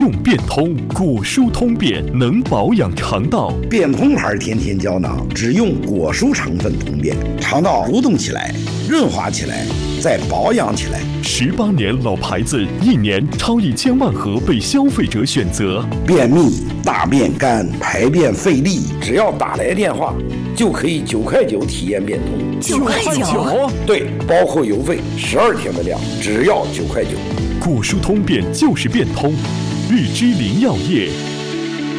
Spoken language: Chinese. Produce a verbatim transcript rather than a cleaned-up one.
用变通，果蔬通便能保养肠道。 变通牌天天胶囊只用果蔬成分通便，肠道蠕动起来，润滑起来，再保养起来。 十八年老牌子，一年超一千万盒被消费者选择。 便秘、大便干、排便费力，只要打来电话，就可以九块九体验变通。 九块九？ 对，包括邮费，十二天的量，只要九块九。 果蔬通便就是变通。日之林药业